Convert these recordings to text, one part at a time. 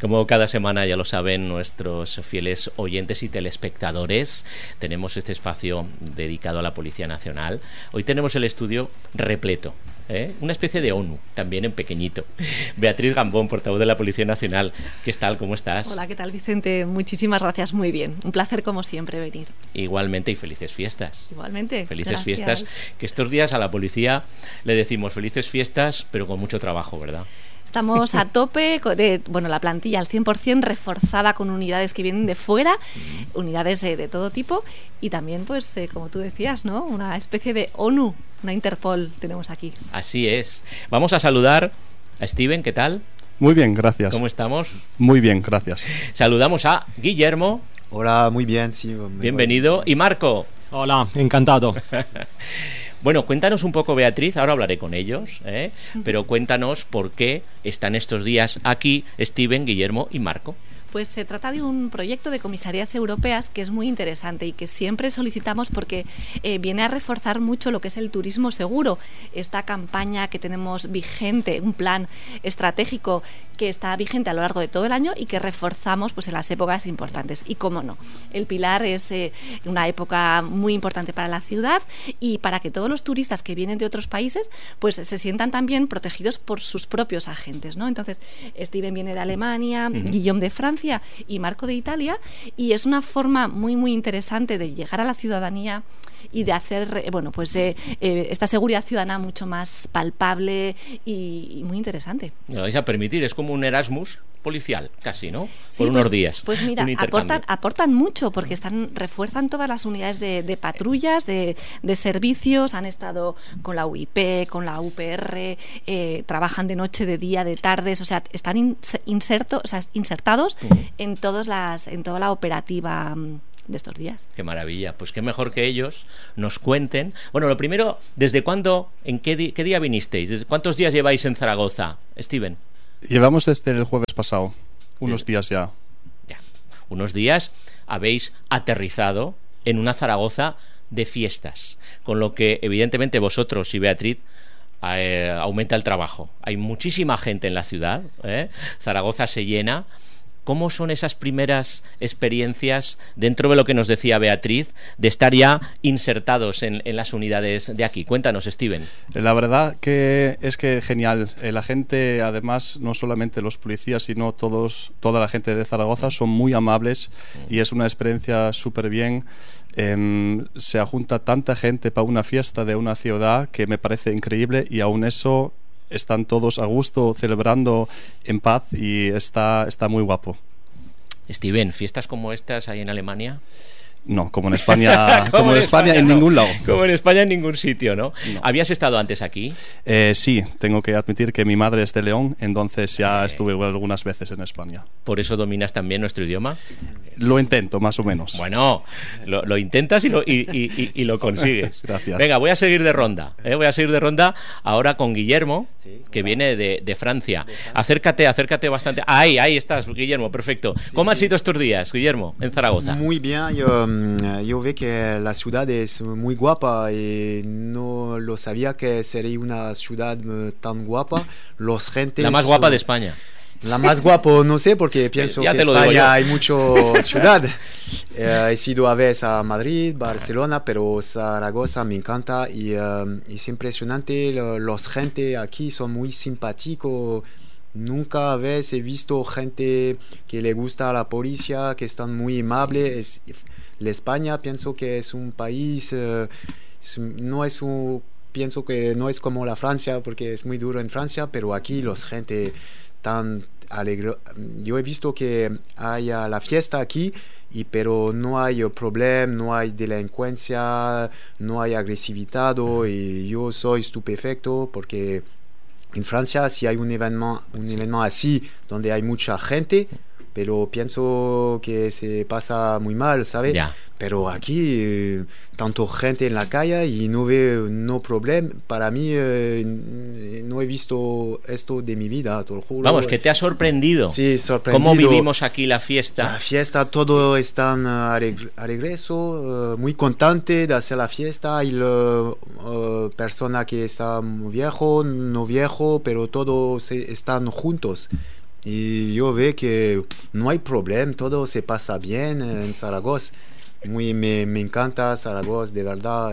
Como cada semana ya lo saben nuestros fieles oyentes y telespectadores, tenemos este espacio dedicado a la Policía Nacional. Hoy tenemos el estudio repleto, una especie de ONU, también en pequeñito. Beatriz Gambón, portavoz de la Policía Nacional. ¿Qué tal? ¿Cómo estás? Hola, ¿qué tal, Vicente? Muchísimas gracias, muy bien. Un placer, como siempre, venir. Igualmente, y felices fiestas. Igualmente. Felices fiestas. Que estos días a la policía le decimos felices fiestas, pero con mucho trabajo, ¿verdad? Estamos a tope, la plantilla al 100% reforzada con unidades que vienen de fuera, unidades de todo tipo, y también, pues, como tú decías, ¿no? Una especie de ONU, una Interpol tenemos aquí. Así es. Vamos a saludar a Steven, ¿qué tal? Muy bien, gracias. ¿Cómo estamos? Muy bien, gracias. Saludamos a Guillermo. Hola, muy bien, sí. Bienvenido. Y Marco. Hola, encantado. Bueno, cuéntanos un poco, Beatriz, ahora hablaré con ellos, pero cuéntanos por qué están estos días aquí Steven, Guillermo y Marco. Pues se trata de un proyecto de comisarías europeas que es muy interesante y que siempre solicitamos porque viene a reforzar mucho lo que es el turismo seguro. Esta campaña que tenemos vigente, un plan estratégico que está vigente a lo largo de todo el año y que reforzamos pues en las épocas importantes. Y cómo no, el Pilar es una época muy importante para la ciudad y para que todos los turistas que vienen de otros países pues se sientan también protegidos por sus propios agentes, ¿no? Entonces, Steven viene de Alemania, Guillaume de Francia y Marco de Italia, y es una forma muy muy interesante de llegar a la ciudadanía y de hacer esta seguridad ciudadana mucho más palpable y muy interesante. Me lo vais a permitir, es como un Erasmus policial, casi, ¿no? Sí, por unos días. Pues mira, aportan mucho porque refuerzan todas las unidades de patrullas, de servicios, han estado con la UIP, con la UPR, trabajan de noche, de día, de tardes, o sea, están insertados en toda la operativa de estos días. Qué maravilla, pues qué mejor que ellos nos cuenten. Bueno, lo primero, ¿desde cuándo, qué día vinisteis? ¿Desde cuántos días lleváis en Zaragoza, Steven? Llevamos desde el jueves pasado, unos días ya. Ya, unos días habéis aterrizado en una Zaragoza de fiestas, con lo que evidentemente vosotros y Beatriz aumenta el trabajo. Hay muchísima gente en la ciudad, Zaragoza se llena. ¿Cómo son esas primeras experiencias dentro de lo que nos decía Beatriz de estar ya insertados en las unidades de aquí? Cuéntanos, Steven. La verdad que es que genial. La gente, además, no solamente los policías, sino toda la gente de Zaragoza son muy amables y es una experiencia súper bien. Se junta tanta gente para una fiesta de una ciudad que me parece increíble y aún eso están todos a gusto celebrando en paz y está muy guapo. Steven, ¿fiestas como estas hay en Alemania? No, como en España, en ningún lado. Como en España en ningún sitio, ¿no? ¿Habías estado antes aquí? Sí, tengo que admitir que mi madre es de León, entonces ya estuve algunas veces en España. ¿Por eso dominas también nuestro idioma? Lo intento, más o menos. Bueno, lo intentas y lo consigues. Gracias. Venga, voy a seguir de ronda. Voy a seguir de ronda ahora con Guillermo, que viene de Francia. Acércate bastante. Ahí estás, Guillermo, perfecto. ¿Cómo han sido estos días, Guillermo, en Zaragoza? Muy bien, yo veo que la ciudad es muy guapa y no lo sabía que sería una ciudad tan guapa. La más guapa de España. La más guapo, no sé, porque pienso que en España hay mucho ciudad. He ido a veces a Madrid, Barcelona, pero Zaragoza me encanta y es impresionante. Los gente aquí son muy simpáticos. Nunca a veces he visto gente que le gusta a la policía, que están muy amables. La España pienso que es un país, pienso que no es como la Francia, porque es muy duro en Francia, pero aquí los gente tan alegre. Yo he visto que hay la fiesta aquí, pero no hay problema, no hay delincuencia, no hay agresividad, y yo soy estupefacto porque en Francia si hay un evento así donde hay mucha gente, pero pienso que se pasa muy mal, ¿sabes? Ya. Pero aquí, tanto gente en la calle y no veo problema. Para mí, no he visto esto de mi vida, te lo juro. Vamos, que te ha sorprendido. Sí, sorprendido. ¿Cómo vivimos aquí la fiesta? La fiesta, todos están a regreso, muy contentos de hacer la fiesta. Hay persona que está viejo, no viejo, pero todos están juntos. y yo veo que no hay problema, todo se pasa bien en Zaragoza. Me encanta Zaragoza, de verdad.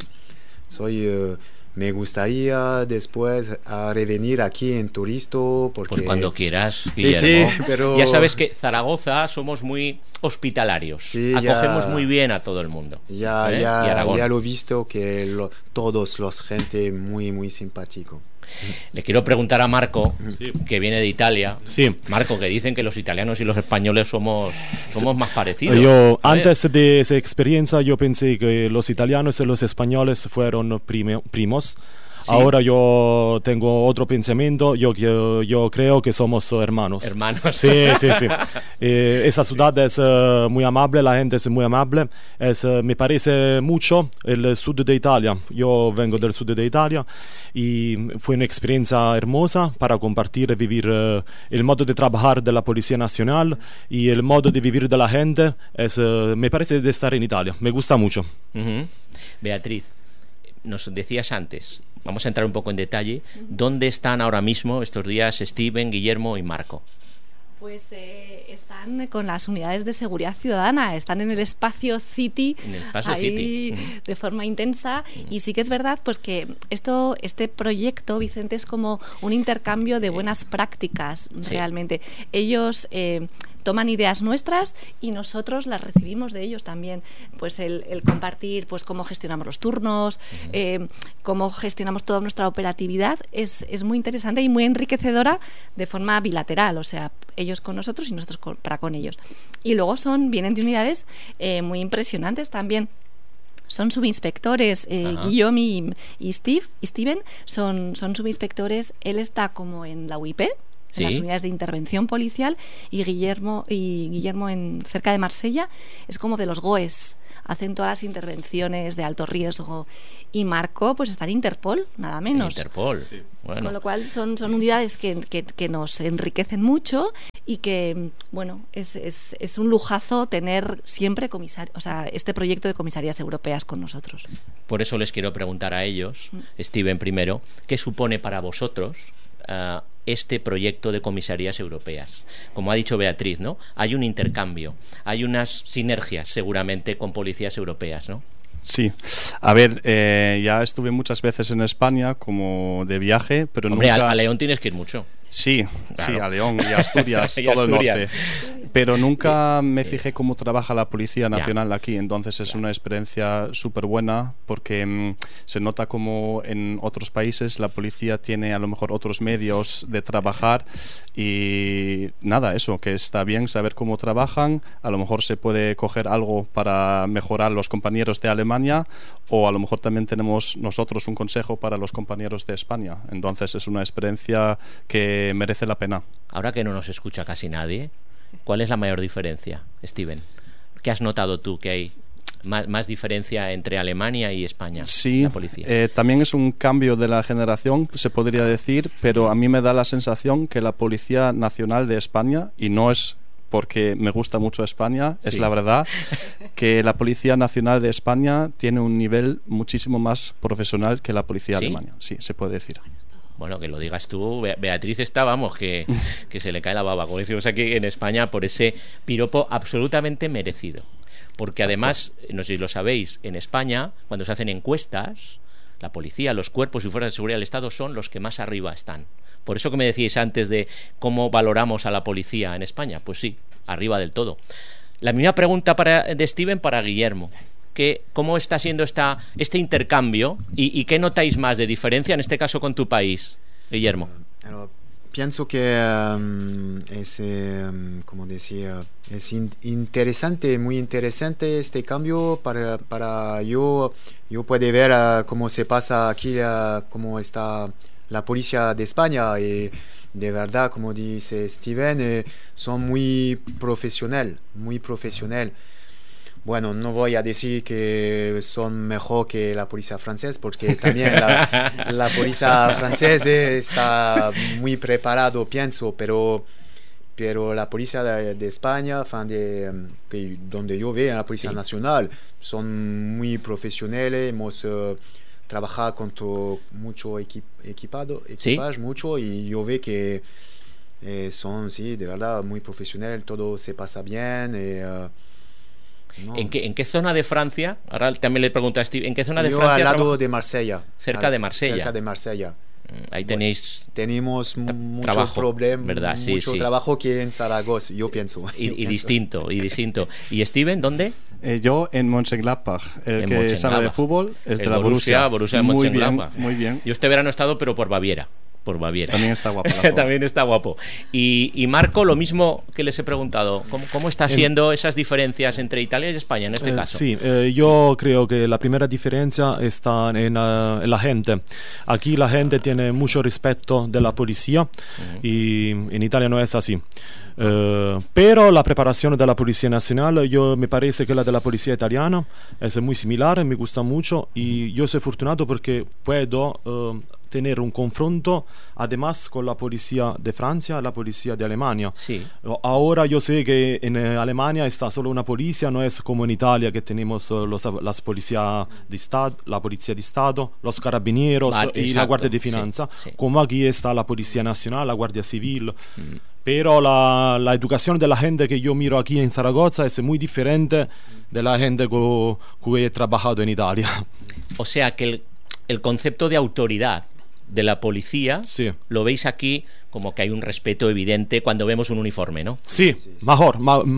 Me gustaría después a revenir aquí en Turisto porque... Pues cuando quieras, Sí, Guillermo. sí, pero... Ya sabes que Zaragoza somos muy hospitalarios. Sí, Acogemos ya- muy bien a todo el mundo. Ya, ¿eh? Y Aragón. ya lo he visto que todos los gente muy, muy simpático. Le quiero preguntar a Marco, Sí. que viene de Italia. Sí. Marco, que dicen que los italianos y los españoles somos más parecidos. Yo, A ver, antes de esa experiencia, yo pensé que los italianos y los españoles fueron primos. Sí. Ahora yo tengo otro pensamiento, yo creo que somos hermanos. hermanos. Sí, sí, sí. Esa ciudad es muy amable, la gente es muy amable. Me parece mucho el sur de Italia. Yo vengo del sur de Italia y fue una experiencia hermosa para compartir y vivir el modo de trabajar de la Policía Nacional y el modo de vivir de la gente. Me parece de estar en Italia. Me gusta mucho. Ujú. Beatriz, nos decías antes, vamos a entrar un poco en detalle, ¿dónde están ahora mismo estos días Steven, Guillermo y Marco? Pues están con las unidades de seguridad ciudadana, están en el espacio City, En el espacio ahí City. de forma intensa. Y sí que es verdad pues que este proyecto, Vicente, es como un intercambio de buenas prácticas, Sí. realmente. Ellos toman ideas nuestras y nosotros las recibimos de ellos también. Pues el compartir pues cómo gestionamos los turnos, cómo gestionamos toda nuestra operatividad, es muy interesante y muy enriquecedora de forma bilateral, o sea, ellos con nosotros y nosotros para con ellos. Y luego vienen de unidades muy impresionantes también. Son subinspectores, Ajá. Guillaume y Steven son subinspectores. Él está como en la UIP, Sí. en las unidades de intervención policial, y Guillermo cerca de Marsella es como de los GOES, hacen todas las intervenciones de alto riesgo. Y Marco pues está en Interpol, nada menos. Interpol. Bueno, Con lo cual son unidades que nos enriquecen mucho y que, bueno, es un lujazo tener siempre este proyecto de comisarías europeas con nosotros. por eso les quiero preguntar a ellos, Steven primero, ¿qué supone para vosotros este proyecto de comisarías europeas? Como ha dicho Beatriz, ¿no? Hay un intercambio, hay unas sinergias seguramente con policías europeas, ¿no? Sí, a ver, ya estuve muchas veces en España como de viaje, pero Hombre, nunca... a León tienes que ir mucho. Sí, Claro. sí, a León y a Asturias, Y todo Asturias. el norte. Pero nunca me fijé cómo trabaja la Policía Nacional aquí, entonces es Ya. una experiencia súper buena porque se nota como en otros países la policía tiene a lo mejor otros medios de trabajar y nada, eso, que está bien saber cómo trabajan, a lo mejor se puede coger algo para mejorar los compañeros de Alemania o a lo mejor también tenemos nosotros un consejo para los compañeros de España, entonces es una experiencia que merece la pena. Ahora que no nos escucha casi nadie, ¿cuál es la mayor diferencia, Steven? ¿Qué has notado tú que hay más diferencia entre Alemania y España? Sí, La policía. también es un cambio de la generación, se podría decir, pero a mí me da la sensación que la Policía Nacional de España, y no es porque me gusta mucho España, es Sí. la verdad, que la Policía Nacional de España tiene un nivel muchísimo más profesional que la Policía ¿Sí? Alemana. Sí, se puede decir. Bueno, que lo digas tú. Beatriz está, vamos, que se le cae la baba, como decimos aquí en España, por ese piropo absolutamente merecido. Porque además, no sé si lo sabéis, en España, cuando se hacen encuestas, la policía, los cuerpos y fuerzas de seguridad del Estado son los que más arriba están. Por eso que me decíais antes de cómo valoramos a la policía en España, pues sí, arriba del todo. La misma pregunta de Steven para Guillermo. ¿Cómo está siendo este intercambio y qué notáis más de diferencia en este caso con tu país, Guillermo? Pienso que como decía, es interesante, muy interesante este cambio para yo puedo ver cómo se pasa aquí, cómo está la policía de España y de verdad, como dice Steven, son muy profesional. Bueno, no voy a decir que son mejor que la policía francesa, porque también la policía francesa está muy preparado, pienso, pero la policía de España, donde yo veo en la Policía Nacional, son muy profesionales, hemos trabajado con mucho equipaje, mucho, y yo veo que Son, sí, de verdad, muy profesional, todo se pasa bien. No. ¿En qué zona de Francia? Ahora también le pregunto a Steve, ¿en qué zona de Yo Francia al lado trabaja? de Marsella. Cerca de Marsella. Cerca de Marsella. Ahí tenéis Tenemos mucho trabajo, problema, ¿verdad? Sí, mucho sí. trabajo que en Zaragoza, yo pienso. y distinto. ¿Y Steven, dónde? Yo en Mönchengladbach. El En que sabe de Mönchengladbach. fútbol es El de la Borussia. Borussia de Muy bien, Mönchengladbach. muy bien. Yo este verano he estado, pero por Baviera. También está guapo. la zona. También está guapo. Y Marco, lo mismo que les he preguntado, ¿cómo está siendo esas diferencias entre Italia y España en este caso? Sí, yo creo que la primera diferencia está en la gente. Aquí la gente tiene mucho respeto de la policía y en Italia no es así. Pero la preparación de la Policía Nacional, me parece que la de la Policía Italiana es muy similar, me gusta mucho y yo soy afortunado porque puedo tener un confronto además con la policía de Francia y la policía de Alemania. Sí. Ahora yo sé que en Alemania está solo una policía, no es como en Italia que tenemos las policías de Estado, la policía de Estado, los carabineros y la exacto, Guardia de Finanza, sí. como aquí está la Policía Nacional, la Guardia Civil. Pero la educación de la gente que yo miro aquí en Zaragoza es muy diferente de la gente con que he trabajado en Italia. O sea que el concepto de autoridad de la policía, Sí. lo veis aquí como que hay un respeto evidente cuando vemos un uniforme, ¿no? Sí, mejor,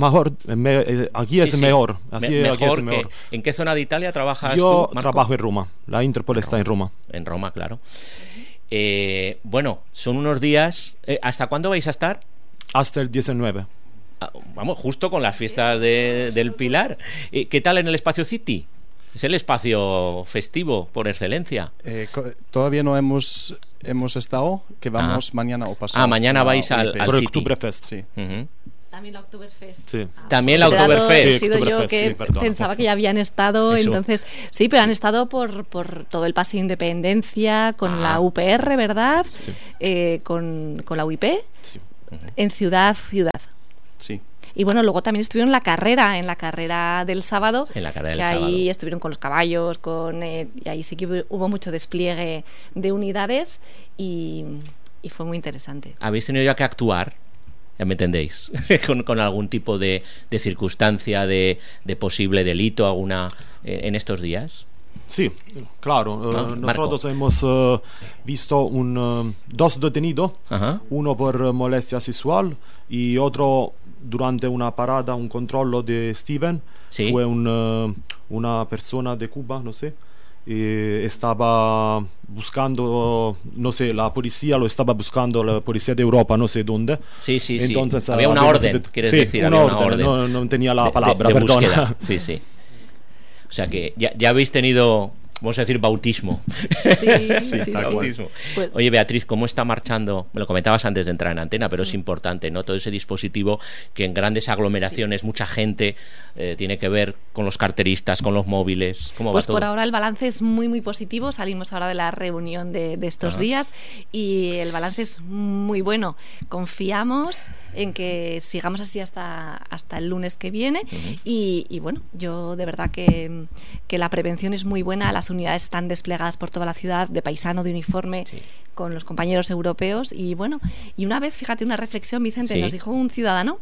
aquí es Sí, sí. mejor. Aquí es Mejor mejor. que... ¿En qué zona de Italia trabajas Yo tú, Marco? trabajo en Roma, la Interpol está en Roma. En Roma, claro. Bueno, son unos días... ¿Hasta cuándo vais a estar? Hasta el 19. Vamos, justo con las fiestas del Pilar. ¿Qué tal en el Espacio City? Es el espacio festivo por excelencia. Todavía no hemos estado, que vamos mañana o pasado. Mañana vais al Por City. Oktoberfest. Sí. Ujú. También la Oktoberfest. Sí. También la he quedado- Oktoberfest. He sido yo Oktoberfest, que sí, perdón. pensaba que ya habían estado, Eso. entonces sí, pero han estado por todo el Paseo Independencia, con la UPR, ¿verdad? Con la UIP, Sí. en Ciudad. Sí. Y bueno, luego también estuvieron en la carrera del sábado, En la carrera del que ahí sábado. estuvieron con los caballos, y ahí sí que hubo mucho despliegue de unidades y fue muy interesante. ¿Habéis tenido ya que actuar? Ya me entendéis. con algún tipo de circunstancia, de posible delito, alguna en estos días. Sí, claro. Marco. Nosotros hemos visto dos detenidos, Ajá. uno por molestia sexual y otro durante una parada, un controllo de Steven. Sí. Fue una persona de Cuba, no sé. Estaba buscando, no sé, la policía lo estaba buscando, la policía de Europa, no sé dónde. Sí. Entonces, Había una orden, quieres sí, decir, una había una orden, orden. no tenía la palabra, de perdona. búsqueda. Sí. O sea que ya habéis tenido, vamos a decir, bautismo. Sí. Bautismo. Pues- Oye, Beatriz, ¿cómo está marchando? Me lo comentabas antes de entrar en antena, pero es importante, ¿no? Todo ese dispositivo que en grandes aglomeraciones, mucha gente tiene que ver con los carteristas, con los móviles. ¿Cómo Pues va todo? por ahora el balance es muy muy positivo. Salimos ahora de la reunión de estos días y el balance es muy bueno. Confiamos en que sigamos así hasta el lunes que viene y bueno, yo de verdad que la prevención es muy buena. Las unidades están desplegadas por toda la ciudad de paisano, de uniforme, Sí. con los compañeros europeos y bueno, y una vez, fíjate, una reflexión, Vicente, Sí. nos dijo un ciudadano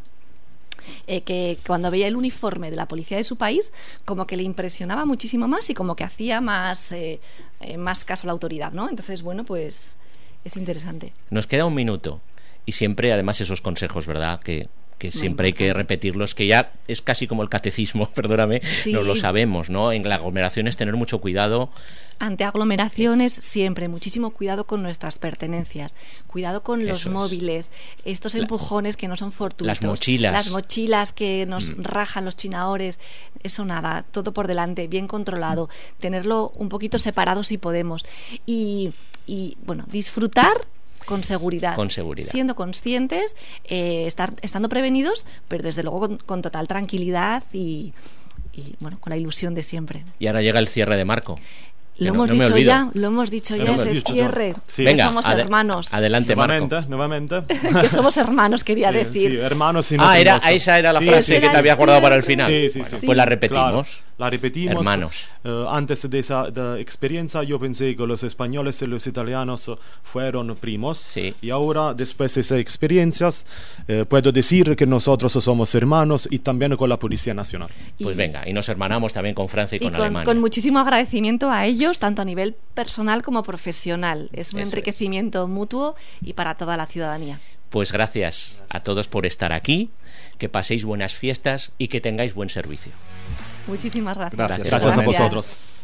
que cuando veía el uniforme de la policía de su país, como que le impresionaba muchísimo más y como que hacía más caso a la autoridad, ¿no? Entonces, bueno, pues es interesante. Nos queda un minuto y siempre, además, esos consejos, ¿verdad? Que siempre hay que importante. repetirlos, que ya es casi como el catecismo, perdóname, Sí. no lo sabemos, ¿no? En las aglomeraciones tener mucho cuidado. Ante aglomeraciones, siempre muchísimo cuidado con nuestras pertenencias, cuidado con los Eso es. móviles, estos empujones que no son fortuitos, Las mochilas. las mochilas que nos rajan los chinaores, eso nada, todo por delante, bien controlado, tenerlo un poquito separado si podemos y bueno, disfrutar con seguridad, siendo conscientes, estando prevenidos, pero desde luego con total tranquilidad y bueno, con la ilusión de siempre. Y ahora llega el cierre de Marco. Que Lo no hemos me dicho olvido. ya, ese dicho, cierre, sí. que Venga, somos hermanos, Adelante, Marco. Nuevamente. que somos hermanos, quería decir. Sí, hermanos y no Esa temoso. era la Sí, frase sí, que sí. te había acordado para el final. Sí, sí, Bueno, sí. pues la Claro. repetimos. la repetimos. Hermanos. Antes de esa experiencia yo pensé que los españoles y los italianos fueron primos. Sí. Y ahora, después de esas experiencias, puedo decir que nosotros somos hermanos y también con la Policía Nacional. Pues venga, y nos hermanamos también con Francia y con Alemania. Con muchísimo agradecimiento a ellos, tanto a nivel personal como profesional. Es un Eso enriquecimiento mutuo y para toda la ciudadanía. Pues gracias a todos por estar aquí, que paséis buenas fiestas y que tengáis buen servicio. Muchísimas gracias. Gracias. Gracias a vosotros.